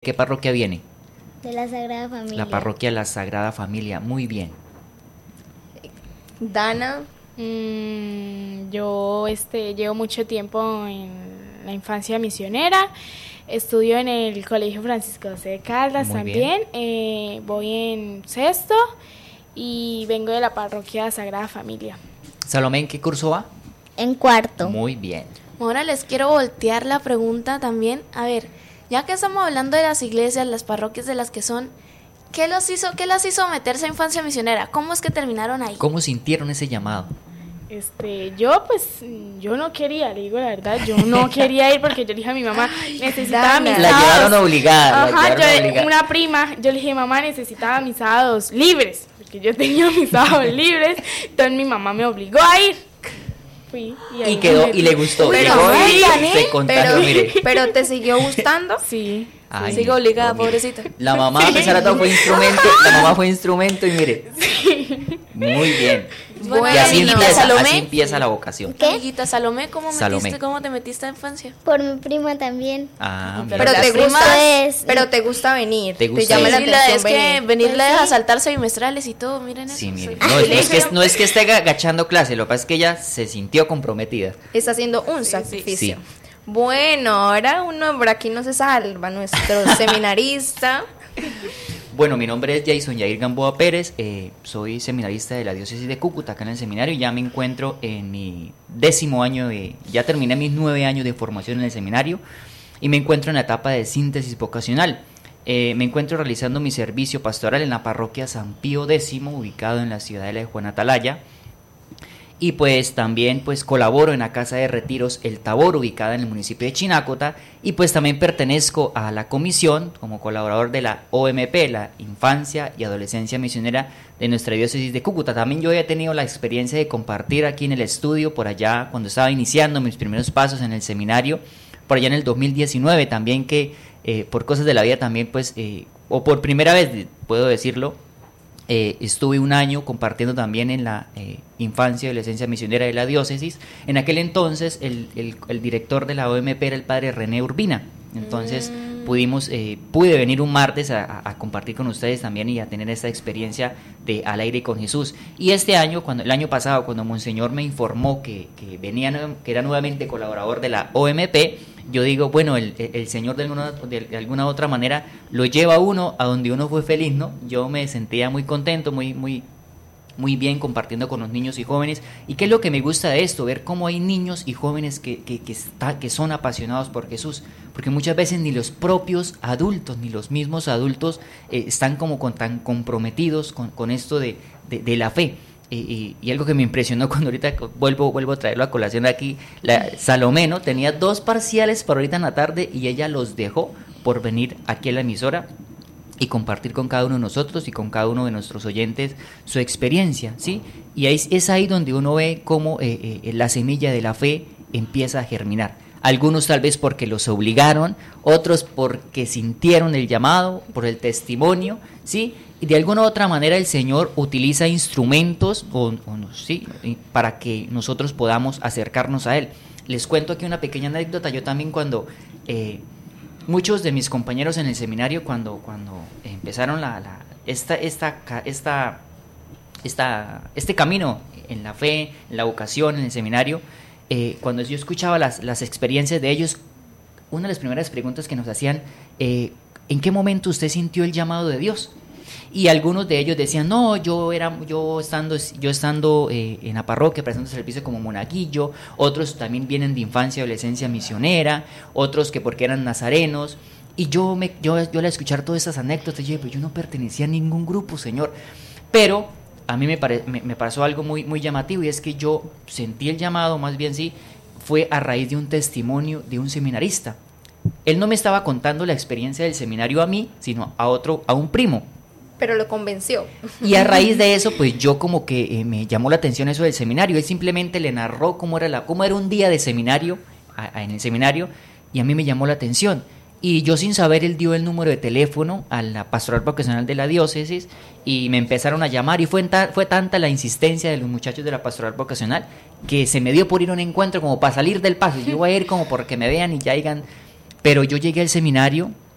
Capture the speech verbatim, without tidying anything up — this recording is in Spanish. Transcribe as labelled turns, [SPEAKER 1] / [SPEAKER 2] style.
[SPEAKER 1] qué parroquia viene?
[SPEAKER 2] De la Sagrada Familia.
[SPEAKER 1] La parroquia de la Sagrada Familia, muy bien.
[SPEAKER 3] Dana.
[SPEAKER 4] Mm, yo este, llevo mucho tiempo en la infancia misionera, estudio en el Colegio Francisco José de Caldas
[SPEAKER 1] Muy
[SPEAKER 4] también, eh, voy en sexto y vengo de la parroquia Sagrada Familia.
[SPEAKER 1] Salomé, ¿en qué curso va?
[SPEAKER 2] En cuarto.
[SPEAKER 1] Muy bien.
[SPEAKER 5] Ahora les quiero voltear la pregunta también. A ver, ya que estamos hablando de las iglesias, las parroquias de las que son, ¿qué los hizo, qué las hizo meterse a infancia misionera? ¿Cómo es que terminaron ahí?
[SPEAKER 1] ¿Cómo sintieron ese llamado?
[SPEAKER 4] Este, yo pues, yo no quería, le digo la verdad, yo no quería ir porque yo le dije a mi mamá, necesitaba mis
[SPEAKER 1] La
[SPEAKER 4] sábados.
[SPEAKER 1] llevaron obligada. la
[SPEAKER 4] Ajá,
[SPEAKER 1] llevaron
[SPEAKER 4] yo,
[SPEAKER 1] obligada.
[SPEAKER 4] una prima, yo le dije, mamá, necesitaba mis sábados libres, porque yo tenía mis sábados libres, entonces mi mamá me obligó a ir. Fui y, ahí
[SPEAKER 1] Y quedó,
[SPEAKER 4] me
[SPEAKER 1] y le gustó.
[SPEAKER 3] Pero
[SPEAKER 1] Llegó y
[SPEAKER 3] sí, gané,
[SPEAKER 1] se contagió,
[SPEAKER 3] pero,
[SPEAKER 1] mire.
[SPEAKER 3] pero te siguió gustando.
[SPEAKER 4] Sí.
[SPEAKER 1] Ay,
[SPEAKER 5] Sigo obligada,
[SPEAKER 1] no, mire.
[SPEAKER 5] pobrecita.
[SPEAKER 1] La mamá, a pesar de todo, fue instrumento. La mamá fue instrumento y mire. Muy bien.
[SPEAKER 5] Bueno,
[SPEAKER 1] Y así
[SPEAKER 5] amiguita
[SPEAKER 1] empieza,
[SPEAKER 5] Salomé.
[SPEAKER 1] así empieza la vocación.
[SPEAKER 2] ¿Qué?
[SPEAKER 5] Amiguita Salomé, ¿cómo
[SPEAKER 1] Salomé.
[SPEAKER 5] metiste, cómo te metiste a infancia?
[SPEAKER 2] Por mi prima también.
[SPEAKER 1] Ah,
[SPEAKER 5] Pero
[SPEAKER 1] mira.
[SPEAKER 3] Pero te
[SPEAKER 5] las
[SPEAKER 3] gusta,
[SPEAKER 2] primas-
[SPEAKER 3] pero te gusta venir.
[SPEAKER 1] Te gusta
[SPEAKER 3] llama la
[SPEAKER 1] venir.
[SPEAKER 5] Sí, la-
[SPEAKER 3] atención
[SPEAKER 5] es que
[SPEAKER 3] venir.
[SPEAKER 5] venir
[SPEAKER 2] Pues
[SPEAKER 5] la deja
[SPEAKER 2] sí.
[SPEAKER 5] saltarse bimestrales y todo, miren eso.
[SPEAKER 1] Sí, mire.
[SPEAKER 5] Soy-
[SPEAKER 1] No, no es que, no es que esté agachando clase, lo que pasa es que ella se sintió comprometida.
[SPEAKER 3] Está haciendo un
[SPEAKER 5] Sí,
[SPEAKER 3] sacrificio.
[SPEAKER 1] sí.
[SPEAKER 3] Bueno, ahora uno por aquí no se salva, nuestro seminarista.
[SPEAKER 1] Bueno, mi nombre es Jason Yair Gamboa Pérez, eh, soy seminarista de la diócesis de Cúcuta, acá en el seminario, y ya me encuentro en mi décimo año, de, ya terminé mis nueve años de formación en el seminario, y me encuentro en la etapa de síntesis vocacional. Eh, me encuentro realizando mi servicio pastoral en la parroquia San Pío X, ubicado en la ciudadela de Juan Atalaya, y pues también pues colaboro en la Casa de Retiros El Tabor, ubicada en el municipio de Chinácota, y pues también pertenezco a la comisión como colaborador de la O M P, la Infancia y Adolescencia Misionera de nuestra diócesis de Cúcuta. También yo he tenido la experiencia de compartir aquí en el estudio por allá cuando estaba iniciando mis primeros pasos en el seminario, por allá en el dos mil diecinueve también, que eh, por cosas de la vida también pues, eh, o por primera vez puedo decirlo, Eh, estuve un año compartiendo también en la eh, infancia y adolescencia misionera de la diócesis. En aquel entonces el, el, el director de la O M P era el padre René Urbina. Entonces mm. pudimos, eh, pude venir un martes a, a, a compartir con ustedes también y a tener esta experiencia de Al Aire con Jesús. Y este año, cuando el año pasado, cuando Monseñor me informó que, que venía, que era nuevamente colaborador de la O M P, yo digo, bueno, el, el Señor de alguna, de, de alguna otra manera lo lleva a uno a donde uno fue feliz, ¿no? Yo me sentía muy contento, muy, muy, muy bien compartiendo con los niños y jóvenes. ¿Y qué es lo que me gusta de esto? Ver cómo hay niños y jóvenes que, que, que, está, que son apasionados por Jesús. Porque muchas veces ni los propios adultos, ni los mismos adultos eh, están como con, tan comprometidos con, con esto de, de, de la fe. Y, y, y algo que me impresionó cuando ahorita vuelvo, vuelvo a traerlo a colación aquí, la Salomé, ¿no? Tenía dos parciales para ahorita en la tarde y ella los dejó por venir aquí a la emisora y compartir con cada uno de nosotros y con cada uno de nuestros oyentes su experiencia, ¿sí? Y ahí, es ahí donde uno ve cómo eh, eh, la semilla de la fe empieza a germinar. Algunos tal vez porque los obligaron, otros porque sintieron el llamado, por el testimonio, ¿sí? Y de alguna u otra manera el Señor utiliza instrumentos o, o no, sí, para que nosotros podamos acercarnos a Él. Les cuento aquí una pequeña anécdota. Yo también cuando eh, muchos de mis compañeros en el seminario cuando, cuando empezaron la, la, esta, esta, esta, esta, este camino en la fe, en la vocación, en el seminario, eh, cuando yo escuchaba las, las experiencias de ellos, una de las primeras preguntas que nos hacían, eh, ¿en qué momento usted sintió el llamado de Dios? Y algunos de ellos decían, no, yo era yo estando yo estando eh, en la parroquia prestando servicio como monaguillo, otros también vienen de infancia y adolescencia misionera, otros que porque eran nazarenos, y yo me yo, yo al escuchar todas esas anécdotas, yo, pues yo no pertenecía a ningún grupo, Señor, pero a mí me, pare, me, me pasó algo muy, muy llamativo, y es que yo sentí el llamado, más bien sí, fue a raíz de un testimonio de un seminarista. Él no me estaba contando la experiencia del seminario a mí, sino a otro, a un primo.
[SPEAKER 3] Pero lo convenció.
[SPEAKER 1] Y a raíz de eso, pues yo como que eh, me llamó la atención eso del seminario. Él simplemente le narró cómo era, la, cómo era un día de seminario, a, a, en el seminario, y a mí me llamó la atención. Y yo sin saber, él dio el número de teléfono a la pastoral vocacional de la diócesis y me empezaron a llamar, y fue, ta, fue tanta la insistencia de los muchachos de la pastoral vocacional que se me dio por ir a un encuentro como para salir del paso. Yo voy a ir como porque me vean y ya digan. Pero yo llegué al seminario